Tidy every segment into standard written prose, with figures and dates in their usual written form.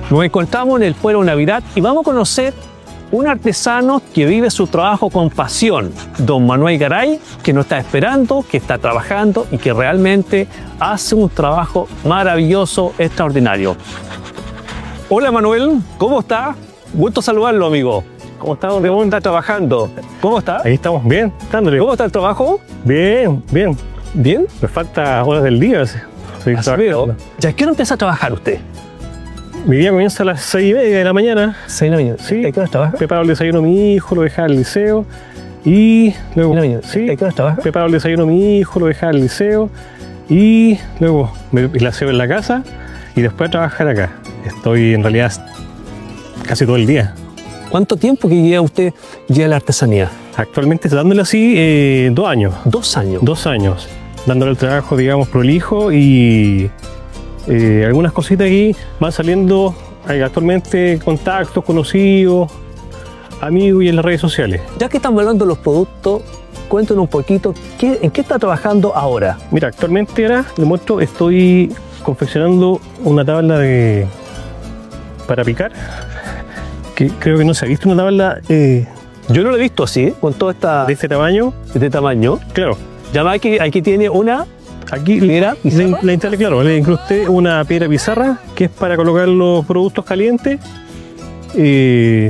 Nos encontramos en el pueblo Navidad y vamos a conocer un artesano que vive su trabajo con pasión, don Manuel Garay, que nos está esperando, que está trabajando y que realmente hace un trabajo maravilloso, extraordinario. Hola Manuel, ¿cómo está? Gusto saludarlo, amigo. ¿Cómo está? ¿Cómo está trabajando? ¿Cómo está? Ahí estamos bien, dándole. ¿Cómo está el trabajo? Bien, bien. ¿Bien? Me falta horas del día. ¿Ya qué hora empieza a trabajar usted? Mi día comienza a las 6:30 de la mañana. 6 de la mañana. Sí. ¿A qué hora trabaja? Preparo el desayuno a mi hijo, lo deja al liceo. Y luego. ¿De la mañana? Sí. ¿A qué hora trabaja? Preparo el desayuno a mi hijo, lo deja al liceo. Y luego me laseo en la casa. Y después a trabajar acá. Estoy en realidad casi todo el día. ¿Cuánto tiempo que lleva usted a la artesanía? Actualmente dándole así 2 años. 2 años. 2 años. Dándole el trabajo, digamos, prolijo y algunas cositas aquí van saliendo. Hay actualmente contactos, conocidos, amigos y en las redes sociales. Ya que estamos hablando de los productos, cuéntanos un poquito, ¿en qué está trabajando ahora? Mira, actualmente ahora, les muestro, estoy confeccionando una tabla para picar, que creo que no se ha visto una tabla Yo no lo he visto así, con toda esta... de este tamaño. de este tamaño. Claro, Ya va, aquí tiene una aquí piedra pizarra. la instalé, claro, le incrusté una piedra pizarra, que es para colocar los productos calientes. ¿Qué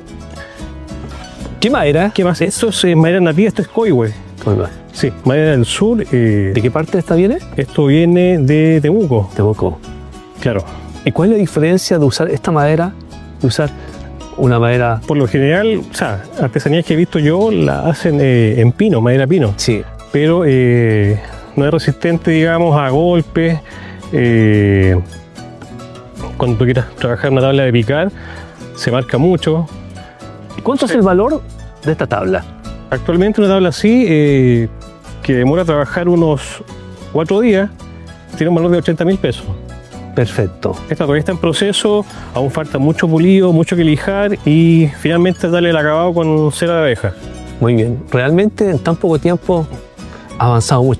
madera? ¿Qué más? Esto es madera nativa, esto es coihue. Sí, madera del sur. ¿De qué parte de esta viene? Esto viene de Temuco, Temuco. claro. ¿Y cuál es la diferencia de usar esta madera, de usar una madera? Por lo general, o sea, artesanías que he visto yo la hacen en pino, madera pino. Sí. Pero no es resistente, digamos, a golpes. Cuando tú quieras trabajar una tabla de picar, se marca mucho. ¿Cuánto es el valor de esta tabla? Actualmente una tabla así, que demora trabajar unos 4 días, tiene un valor de 80.000 pesos. Perfecto. Esta todavía está en proceso, aún falta mucho pulido, mucho que lijar y finalmente darle el acabado con cera de abeja. Muy bien. Realmente en tan poco tiempo ha avanzado mucho.